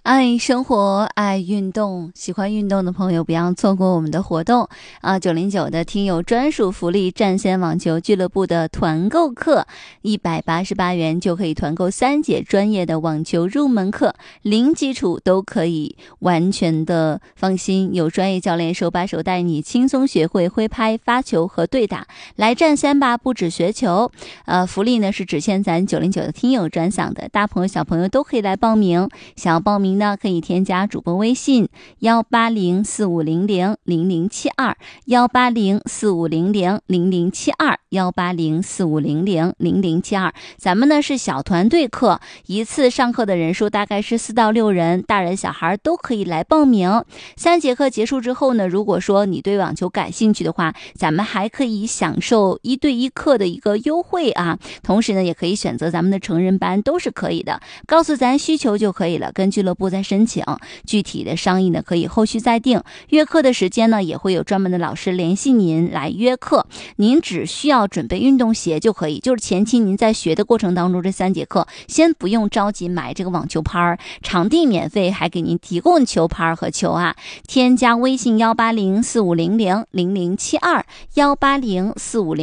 爱生活，爱运动，喜欢运动的朋友不要错过我们的活动啊！909的听友专属福利，战先网球俱乐部的团购课，188元就可以团购3节专业的网球入门课，零基础都可以完全的放心，有专业教练手把手带你轻松学会挥拍、发球和对打。来战先吧，不止学球。福利呢是只限咱909的听友专享的，大朋友小朋友都可以来报名。想要报名呢，可以添加主播微信18045000072，18045000072，18045000072。咱们呢是小团队课，一次上课的人数大概是4到6人，大人小孩都可以来报名。3节课结束之后呢，如果说你对网球感兴趣的话，咱们还可以享受1对1课的一个优惠啊。同时呢，也可以选择咱们的成人班，都是可以的。告诉咱需求就可以了，跟俱乐部再申请，具体的商议呢可以后续再定。约课的时间呢也会有专门的老师联系您来约课，您只需要准备运动鞋就可以。就是前期您在学的过程当中，这3节课先不用着急买这个网球拍，场地免费，还给您提供球拍和球啊。添加微信18045000072，180450000